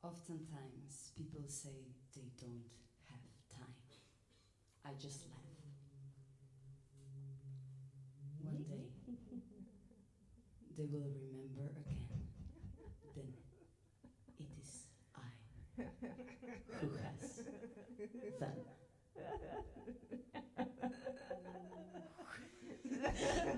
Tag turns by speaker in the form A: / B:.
A: Oftentimes, people say they don't have time. I just laugh. One day, they will remember again. Then it is I who has them.